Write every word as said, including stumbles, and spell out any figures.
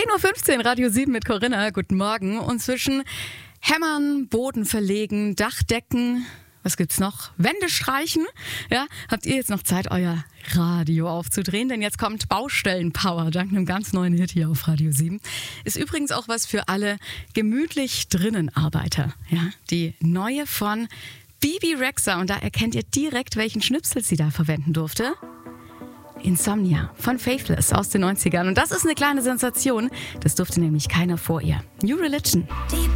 Uhr fünfzehn, Radio sieben mit Corinna. Guten Morgen. Und zwischen Hämmern, Boden verlegen, Dachdecken, was gibt's noch? Wände streichen. Ja, habt ihr jetzt noch Zeit, euer Radio aufzudrehen? Denn jetzt kommt Baustellenpower dank einem ganz neuen Hit hier auf Radio sieben. Ist übrigens auch was für alle gemütlich drinnen Arbeiter. Ja, die neue von Bebe Rexha. Und da erkennt ihr direkt, welchen Schnipsel sie da verwenden durfte. Insomnia von Faithless aus den neunzigern. Und das ist eine kleine Sensation. Das durfte nämlich keiner vor ihr. New Religion. Die